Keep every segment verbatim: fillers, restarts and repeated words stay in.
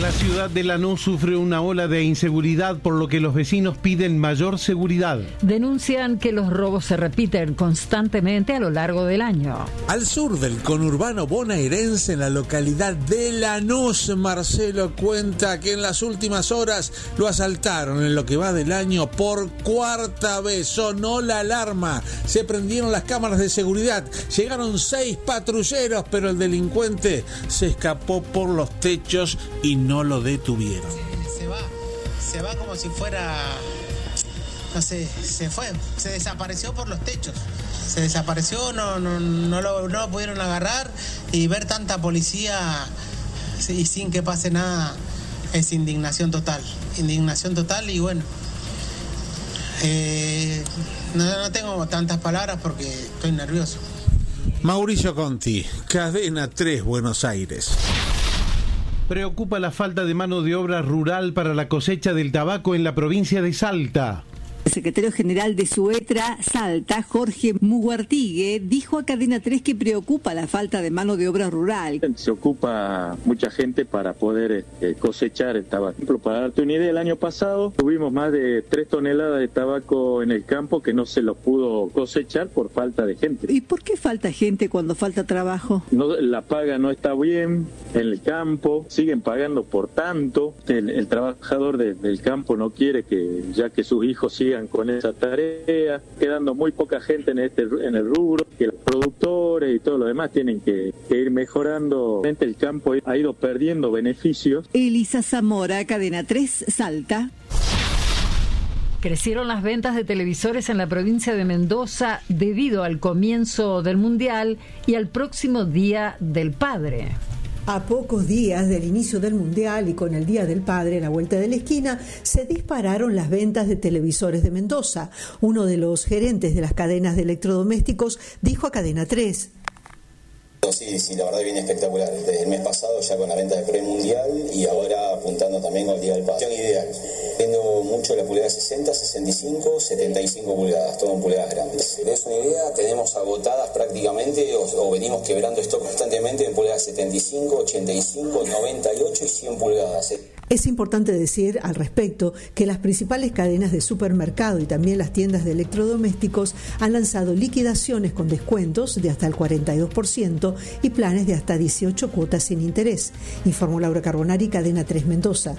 La ciudad de Lanús sufre una ola de inseguridad, por lo que los vecinos piden mayor seguridad. Denuncian que los robos se repiten constantemente a lo largo del año. Al sur del conurbano bonaerense, en la localidad de Lanús, Marcelo cuenta que en las últimas horas lo asaltaron en lo que va del año por cuarta vez. Sonó la alarma, se prendieron las cámaras de seguridad, llegaron seis patrulleros, pero el delincuente se escapó por los techos y no lo detuvieron. Se, se va, se va como si fuera, no sé, se fue, se desapareció por los techos. Se desapareció, no, no, no, lo, no lo pudieron agarrar, y ver tanta policía y sin que pase nada es indignación total, indignación total y bueno, eh, no, no tengo tantas palabras porque estoy nervioso. Mauricio Conti, Cadena tres, Buenos Aires. Preocupa la falta de mano de obra rural para la cosecha del tabaco en la provincia de Salta. El secretario general de Suetra, Salta, Jorge Muguartigue, dijo a Cadena tres que preocupa la falta de mano de obra rural. Se ocupa mucha gente para poder eh, cosechar el tabaco. Para darte una idea, el año pasado tuvimos más de tres toneladas de tabaco en el campo que no se lo pudo cosechar por falta de gente. ¿Y por qué falta gente cuando falta trabajo? No, la paga no está bien en el campo, siguen pagando por tanto. El, el trabajador de, del campo no quiere que, ya que sus hijos sigan con esa tarea, quedando muy poca gente en este en el rubro, que los productores y todo lo demás tienen que, que ir mejorando. El campo ha ido perdiendo beneficios. Elisa Zamora, Cadena tres, Salta. Crecieron las ventas de televisores en la provincia de Mendoza debido al comienzo del Mundial y al próximo Día del Padre. A pocos días del inicio del Mundial y con el Día del Padre a la vuelta de la esquina, se dispararon las ventas de televisores de Mendoza. Uno de los gerentes de las cadenas de electrodomésticos dijo a Cadena tres. Sí, sí, la verdad que viene espectacular. Desde el mes pasado ya con la venta de premundial y ahora apuntando también con el Día del Padre. Ideal. Viendo mucho la pulgada sesenta, sesenta y cinco, setenta y cinco pulgadas, todo en pulgadas grandes. ¿Te das una idea? Tenemos agotadas prácticamente o, o venimos quebrando esto constantemente en pulgadas setenta y cinco, ochenta y cinco, noventa y ocho y cien pulgadas. Es importante decir al respecto que las principales cadenas de supermercado y también las tiendas de electrodomésticos han lanzado liquidaciones con descuentos de hasta el cuarenta y dos por ciento y planes de hasta dieciocho cuotas sin interés, informó Laura Carbonari, Cadena tres Mendoza.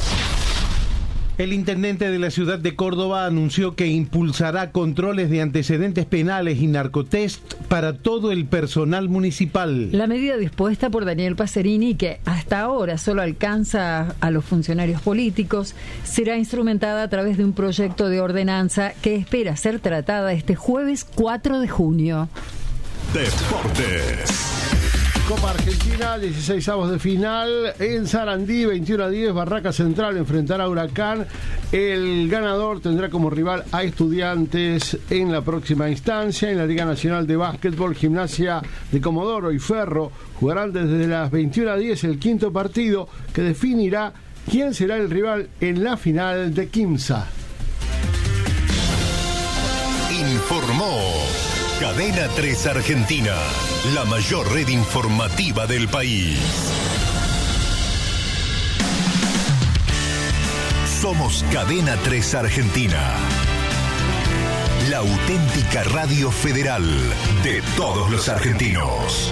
El intendente de la ciudad de Córdoba anunció que impulsará controles de antecedentes penales y narcotest para todo el personal municipal. La medida dispuesta por Daniel Pacerini, que hasta ahora solo alcanza a los funcionarios políticos, será instrumentada a través de un proyecto de ordenanza que espera ser tratada este jueves cuatro de junio. Deportes. Copa Argentina, dieciseisavos de final en Sarandí, veintiuno a diez, Barraca Central enfrentará a Huracán. El ganador tendrá como rival a Estudiantes en la próxima instancia. En la Liga Nacional de Básquetbol, Gimnasia de Comodoro y Ferro jugarán desde las veintiuno a diez el quinto partido que definirá quién será el rival en la final de Quimsa. Informó Cadena tres Argentina, la mayor red informativa del país. Somos Cadena tres Argentina, la auténtica radio federal de todos los argentinos.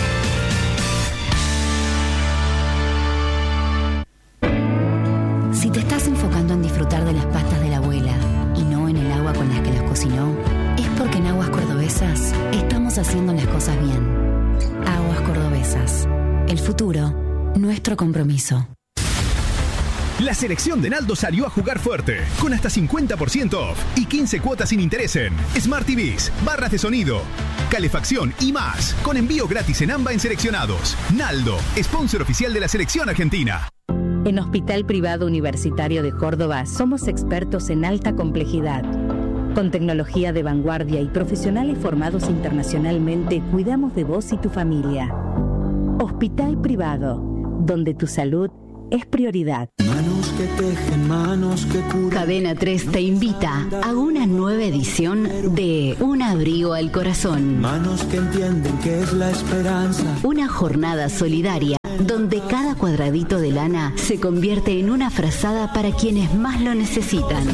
Si te estás enfocando en disfrutar de las pastas de la abuela y no en el agua con las que las cocinó, es porque en Aguas Cordobesas estamos haciendo las cosas bien. Aguas Cordobesas. El futuro, nuestro compromiso. La selección de Naldo salió a jugar fuerte, con hasta cincuenta por ciento off y quince cuotas sin interés en Smart T Vs, barras de sonido, calefacción y más, con envío gratis en AMBA en seleccionados. Naldo, sponsor oficial de la selección argentina. En Hospital Privado Universitario de Córdoba somos expertos en alta complejidad. Con tecnología de vanguardia y profesionales formados internacionalmente, cuidamos de vos y tu familia. Hospital Privado, donde tu salud es prioridad. Manos que tejen, manos que curan. Cadena tres te invita a una nueva edición de Un abrigo al corazón. Manos que entienden que es la esperanza. Una jornada solidaria donde cada cuadradito de lana se convierte en una frazada para quienes más lo necesitan.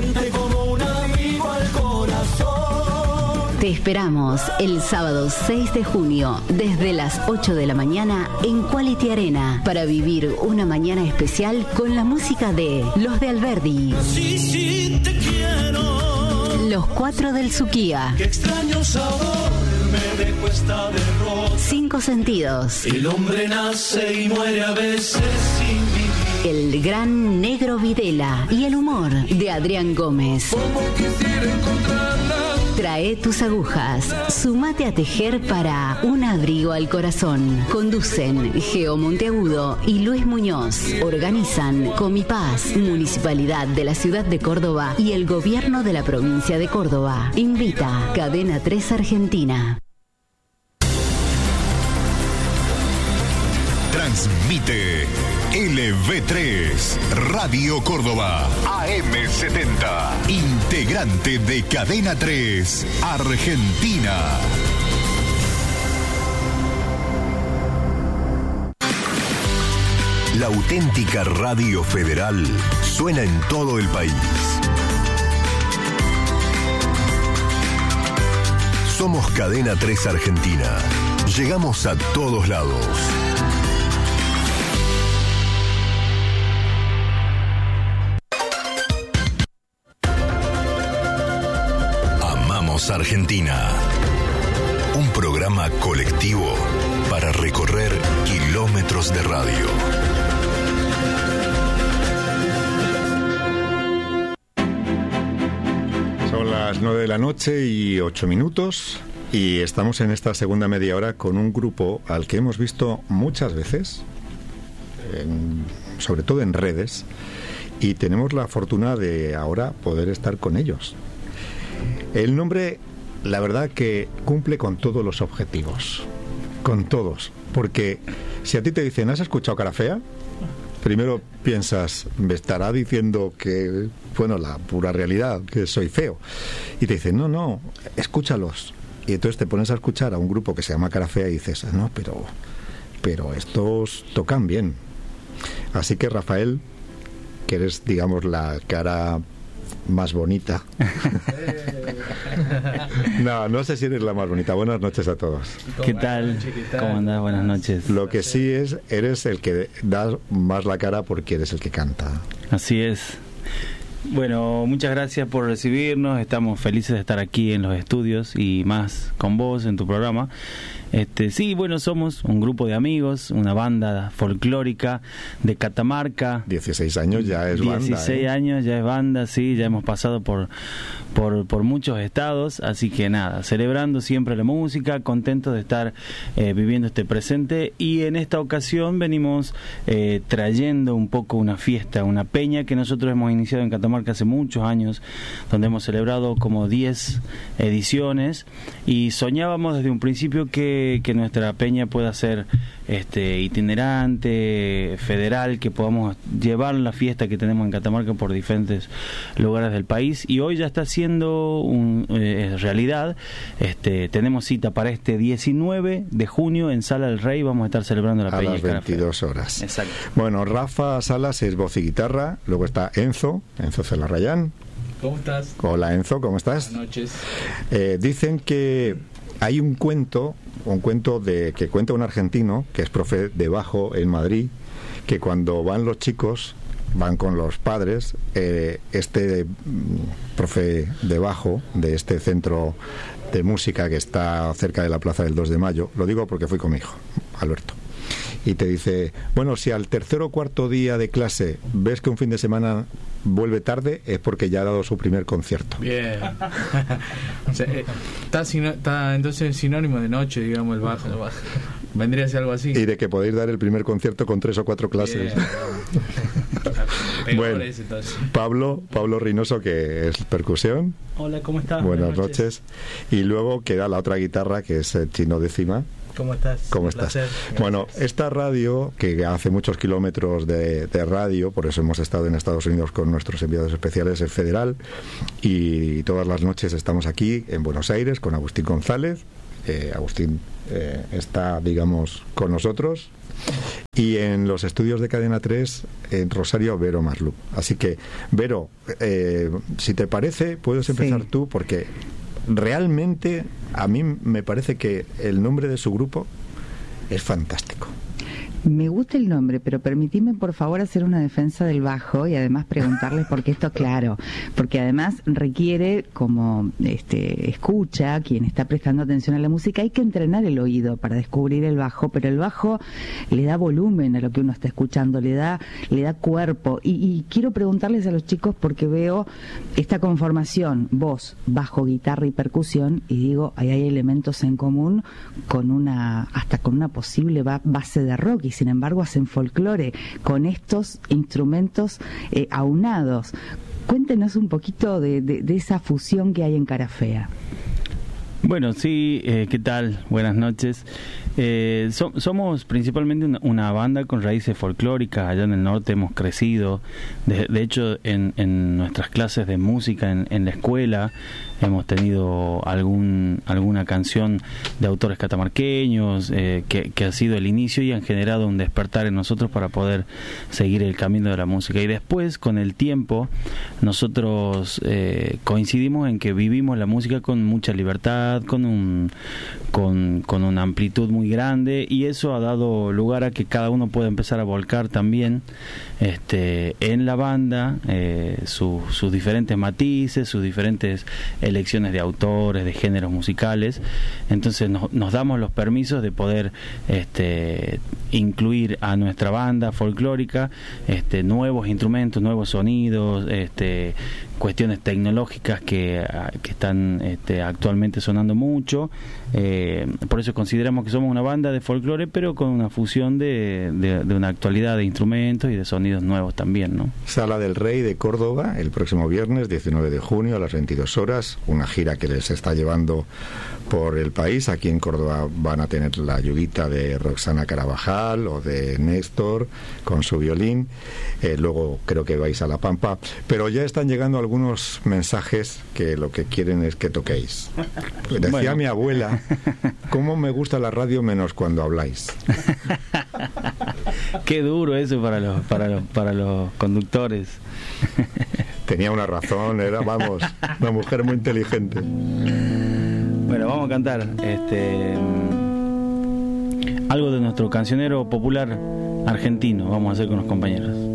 Te esperamos el sábado seis de junio desde las ocho de la mañana en Quality Arena para vivir una mañana especial con la música de Los de Alberdi, sí, sí, te quiero. Los Cuatro del Suquía, qué extraño sabor me dejó esta derrota. Cinco Sentidos, el hombre nace y muere a veces sin vivir. El gran Negro Videla y el humor de Adrián Gómez. Como quisiera encontrarla. Trae tus agujas, sumate a tejer para un abrigo al corazón. Conducen Geo Monteagudo y Luis Muñoz. Organizan Comipaz, Municipalidad de la Ciudad de Córdoba y el Gobierno de la Provincia de Córdoba. Invita Cadena tres Argentina. Transmite L V tres, Radio Córdoba, A M setenta, integrante de Cadena tres, Argentina. La auténtica Radio Federal suena en todo el país. Somos Cadena tres Argentina. Llegamos a todos lados. Argentina, un programa colectivo para recorrer kilómetros de radio. Son las nueve de la noche y ocho minutos y estamos en esta segunda media hora con un grupo al que hemos visto muchas veces, en, sobre todo en redes, y tenemos la fortuna de ahora poder estar con ellos. El nombre, la verdad que cumple con todos los objetivos, con todos, porque si a ti te dicen, ¿has escuchado Cara Fea? Primero piensas, me estará diciendo que, bueno, la pura realidad, que soy feo. Y te dicen, no, no, escúchalos. Y entonces te pones a escuchar a un grupo que se llama Cara Fea y dices, no, pero, pero estos tocan bien. Así que, Rafael, que eres, digamos, la cara más bonita. No, no sé si eres la más bonita. Buenas noches a todos. ¿Qué tal? ¿Cómo andás? Buenas noches. Lo que sí es, eres el que da más la cara porque eres el que canta. Así es. Bueno, muchas gracias por recibirnos. Estamos felices de estar aquí en los estudios y más con vos en tu programa. Este, sí, bueno, somos un grupo de amigos, una banda folclórica de Catamarca. dieciséis años ya es banda. dieciséis ¿eh? años ya es banda, sí, ya hemos pasado por, por, por muchos estados, así que nada, celebrando siempre la música, contentos de estar eh, viviendo este presente, y en esta ocasión venimos eh, trayendo un poco una fiesta, una peña que nosotros hemos iniciado en Catamarca hace muchos años, donde hemos celebrado como diez ediciones, y soñábamos desde un principio que que nuestra peña pueda ser este itinerante, federal, que podamos llevar la fiesta que tenemos en Catamarca por diferentes lugares del país, y hoy ya está siendo un, eh, realidad. Este, tenemos cita para este diecinueve de junio en Sala del Rey, vamos a estar celebrando la a peña las veintidós horas. Exacto. Bueno, Rafa Salas es voz y guitarra, luego está Enzo, Enzo Celarrayán. ¿Cómo estás? Hola Enzo, ¿cómo estás? Buenas noches. Eh, dicen que hay un cuento, un cuento de que cuenta un argentino que es profe de bajo en Madrid, que cuando van los chicos, van con los padres, eh, este mm, profe de bajo de este centro de música que está cerca de la Plaza del dos de mayo, lo digo porque fui con mi hijo, Alberto, y te dice, bueno, si al tercer o cuarto día de clase ves que un fin de semana vuelve tarde, es porque ya ha dado su primer concierto. Bien. O sea, eh, está, sino, está entonces sinónimo de noche, digamos, el bajo. Vendría a ser algo así. Y de que podéis dar el primer concierto con tres o cuatro clases. Bueno, entonces. Pablo, Pablo Reynoso, que es percusión. Hola, ¿cómo estás? Buenas, Buenas noches. noches. Y luego queda la otra guitarra, que es el Chino Décima. ¿Cómo estás? ¿Cómo estás? Bueno, esta radio, que hace muchos kilómetros de, de radio, por eso hemos estado en Estados Unidos con nuestros enviados especiales, es federal, y todas las noches estamos aquí en Buenos Aires con Agustín González, eh, Agustín eh, está, digamos, con nosotros. Y en los estudios de Cadena tres, en Rosario, Vero Marlú. Así que, Vero, eh, si te parece, puedes empezar sí. tú, porque realmente a mí me parece que el nombre de su grupo es fantástico. Me gusta el nombre, pero permitidme por favor hacer una defensa del bajo y además preguntarles por qué esto, claro, porque además requiere, como este escucha, quien está prestando atención a la música, hay que entrenar el oído para descubrir el bajo, pero el bajo le da volumen a lo que uno está escuchando, le da, le da cuerpo. Y, y quiero preguntarles a los chicos porque veo esta conformación, voz, bajo, guitarra y percusión, y digo, ahí hay elementos en común con una, hasta con una posible ba- base de rock, y sin embargo hacen folclore con estos instrumentos eh, aunados. Cuéntenos un poquito de, de, de esa fusión que hay en Cara Fea. Bueno, sí, eh, ¿qué tal? Buenas noches. Eh, so, somos principalmente una, una banda con raíces folclóricas. Allá en el norte hemos crecido. De, de hecho, en, en nuestras clases de música en, en la escuela hemos tenido algún alguna canción de autores catamarqueños eh, que, que ha sido el inicio y han generado un despertar en nosotros para poder seguir el camino de la música. Y después, con el tiempo, nosotros eh, coincidimos en que vivimos la música con mucha libertad, con un con, con una amplitud muy grande, y eso ha dado lugar a que cada uno pueda empezar a volcar también este en la banda eh, su, sus diferentes matices, sus diferentes elecciones de autores, de géneros musicales. Entonces nos, nos damos los permisos de poder este incluir a nuestra banda folclórica este nuevos instrumentos, nuevos sonidos, este cuestiones tecnológicas que, que están este, actualmente sonando mucho. Eh, por eso consideramos que somos una banda de folclore, pero con una fusión de, de, de una actualidad de instrumentos y de sonidos nuevos también, ¿no? Sala del Rey de Córdoba, el próximo viernes diecinueve de junio a las veintidós horas, una gira que les está llevando por el país. Aquí en Córdoba van a tener la ayudita de Roxana Carabajal o de Néstor con su violín. Eh, luego creo que vais a La Pampa, pero ya están llegando algunos mensajes que lo que quieren es que toquéis. Decía bueno. mi abuela, ¿cómo me gusta la radio menos cuando habláis? Qué duro eso para los para los para los conductores. Tenía una razón, era, vamos, una mujer muy inteligente. Bueno, vamos a cantar este algo de nuestro cancionero popular argentino, vamos a hacer con los compañeros.